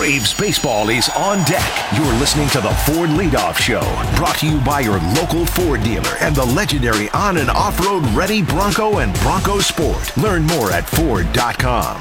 Braves baseball is on deck. You're listening to the Ford Leadoff Show, brought to you by your local Ford dealer and the legendary on- and off-road ready Bronco and Bronco Sport. Learn more at Ford.com.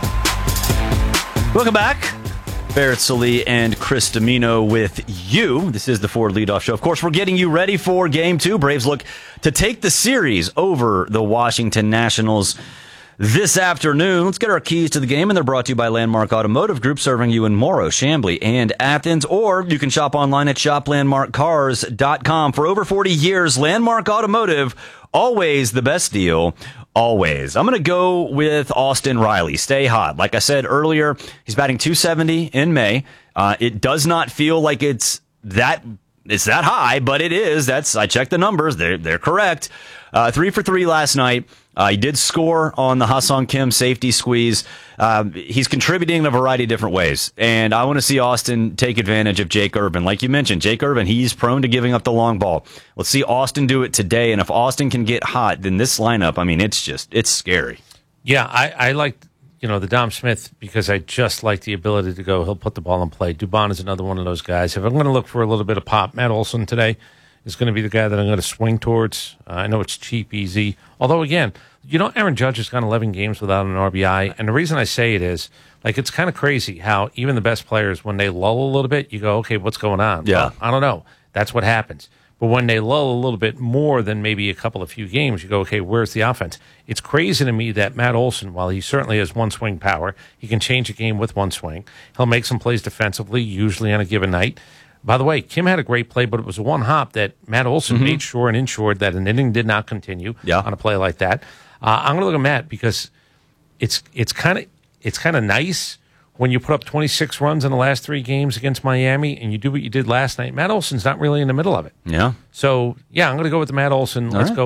Welcome back. Barrett Sallee and Chris Domino with you. This is the Ford Leadoff Show. Of course, we're getting you ready for Game 2. Braves look to take the series over the Washington Nationals this afternoon. Let's get our keys to the game, and they're brought to you by Landmark Automotive Group, serving you in Morrow, Chamblee, and Athens. Or you can shop online at shoplandmarkcars.com. For over 40 years, Landmark Automotive, always the best deal. Always. I'm going to go with Austin Riley. Stay hot. Like I said earlier, he's batting .270 in May. It does not feel like it's that high, but it is. I checked the numbers. They're correct. 3 for 3 last night. He did score on the Ha-Seong Kim safety squeeze. He's contributing in a variety of different ways. And I want to see Austin take advantage of Jake Irvin. Like you mentioned, Jake Irvin, he's prone to giving up the long ball. Let's see Austin do it today. And if Austin can get hot, then this lineup, I mean, it's scary. Yeah, I like, the Dom Smith because I just like the ability to go. He'll put the ball in play. Dubon is another one of those guys. If I'm going to look for a little bit of pop, Matt Olson today is going to be the guy that I'm going to swing towards. I know it's cheap, easy. Although, again, Aaron Judge has gone 11 games without an RBI. And the reason I say it is, it's kind of crazy how even the best players, when they lull a little bit, you go, okay, what's going on? Yeah. Well, I don't know. That's what happens. But when they lull a little bit more than maybe a couple of few games, you go, okay, where's the offense? It's crazy to me that Matt Olson, while he certainly has one swing power, he can change a game with one swing. He'll make some plays defensively, usually on a given night. By the way, Kim had a great play, but it was a one hop that Matt Olson made sure and ensured that an inning did not continue on a play like that. I'm going to look at Matt because it's kind of nice when you put up 26 runs in the last 3 games against Miami and you do what you did last night. Matt Olson's not really in the middle of it. Yeah. So I'm going to go with the Matt Olson. Let's right. go.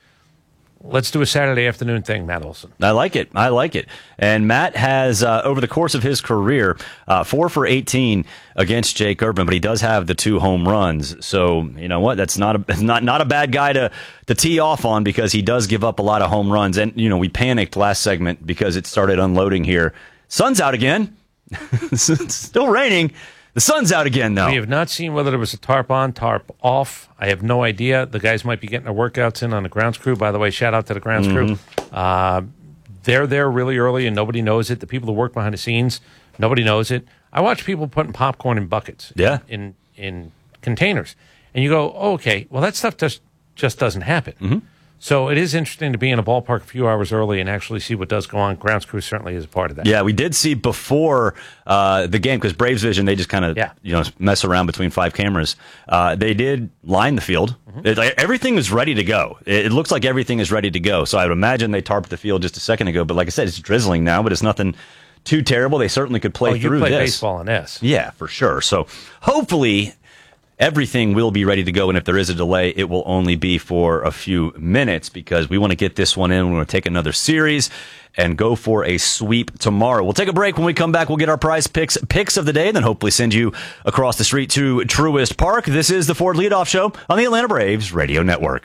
Let's do a Saturday afternoon thing, Matt Olson. I like it. And Matt has, over the course of his career, 4 for 18 against Jake Irvin, but he does have the 2 home runs. So, you know what? That's not a bad guy to tee off on because he does give up a lot of home runs. And, we panicked last segment because it started unloading here. Sun's out again. It's still raining. The sun's out again, though. We have not seen whether there was a tarp on, tarp off. I have no idea. The guys might be getting their workouts in on the grounds crew. By the way, shout out to the grounds crew. They're there really early, and nobody knows it. The people who work behind the scenes, nobody knows it. I watch people putting popcorn in buckets, in containers. And you go, oh, okay, well, that stuff just doesn't happen. Mm-hmm. So it is interesting to be in a ballpark a few hours early and actually see what does go on. Grounds crew certainly is a part of that. Yeah, we did see before the game, because Braves Vision, they just kind of mess around between 5 cameras. They did line the field. Mm-hmm. Everything is ready to go. It looks like everything is ready to go. So I would imagine they tarped the field just a second ago. But like I said, it's drizzling now, but it's nothing too terrible. They certainly could play through this. You play baseball in this. Yeah, for sure. So hopefully everything will be ready to go, and if there is a delay, it will only be for a few minutes because we want to get this one in. We want to take another series and go for a sweep tomorrow. We'll take a break. When we come back, we'll get our prize picks of the day, and then hopefully send you across the street to Truist Park. This is the Ford Leadoff Show on the Atlanta Braves Radio Network.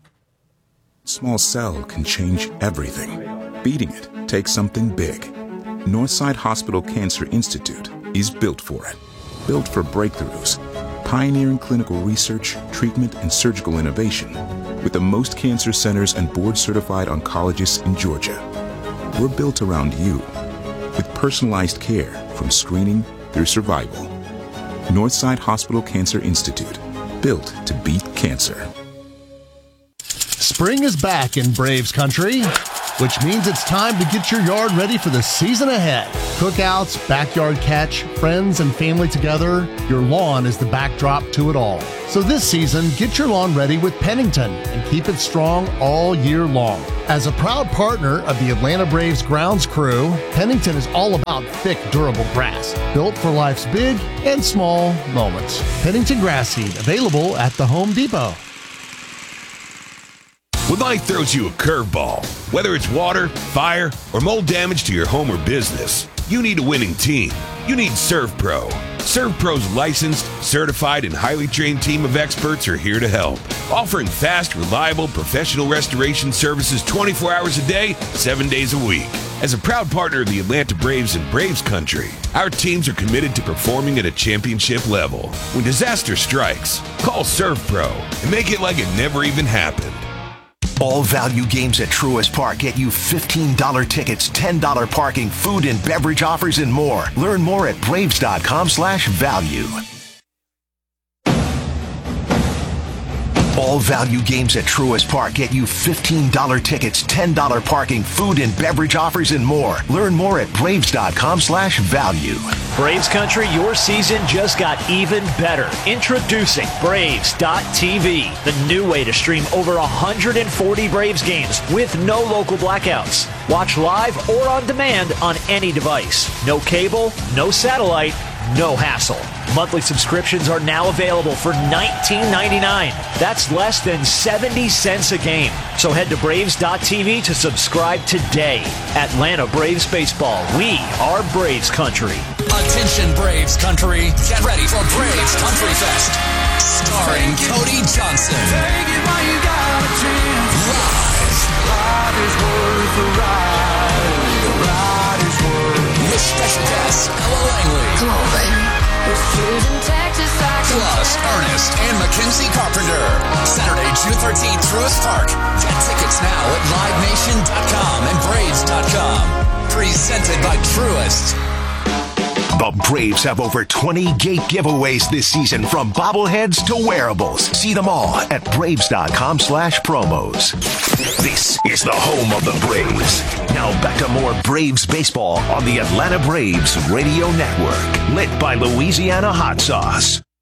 Small cell can change everything. Beating it takes something big. Northside Hospital Cancer Institute is built for it. Built for breakthroughs. Pioneering clinical research, treatment, and surgical innovation with the most cancer centers and board-certified oncologists in Georgia. We're built around you with personalized care from screening through survival. Northside Hospital Cancer Institute, built to beat cancer. Spring is back in Braves country, which means it's time to get your yard ready for the season ahead. Cookouts, backyard catch, friends and family together, your lawn is the backdrop to it all. So this season, get your lawn ready with Pennington and keep it strong all year long. As a proud partner of the Atlanta Braves grounds crew, Pennington is all about thick, durable grass, built for life's big and small moments. Pennington Grass Seed, available at the Home Depot. When life throws you a curveball, whether it's water, fire, or mold damage to your home or business, you need a winning team. You need ServPro. ServPro's licensed, certified, and highly trained team of experts are here to help, offering fast, reliable, professional restoration services 24 hours a day, 7 days a week. As a proud partner of the Atlanta Braves and Braves Country, our teams are committed to performing at a championship level. When disaster strikes, call ServPro and make it like it never even happened. All value games at Truist Park get you $15 tickets, $10 parking, food and beverage offers, and more. Learn more at Braves.com/value. All value games at Truist Park get you $15 tickets, $10 parking, food and beverage offers, and more. Learn more at Braves.com/value. Braves Country, your season just got even better. Introducing Braves.tv, the new way to stream over 140 Braves games with no local blackouts. Watch live or on demand on any device. No cable, no satellite, no hassle. Monthly subscriptions are now available for $19.99. That's less than 70 cents a game. So head to Braves.tv to subscribe today. Atlanta Braves Baseball. We are Braves Country. Attention Braves Country. Get ready for Braves Country Fest. Starring Cody Johnson. Take it while you got a chance. With special guests Ella Langley. Come on, baby. Plus Ernest and Mackenzie Carpenter. Saturday, June 13th, Truist Park. Get tickets now at LiveNation.com and Braves.com. Presented by Truist. The Braves have over 20 gate giveaways this season, from bobbleheads to wearables. See them all at Braves.com/promos. This is the home of the Braves. Now back to more Braves baseball on the Atlanta Braves Radio Network. Lit by Louisiana Hot Sauce.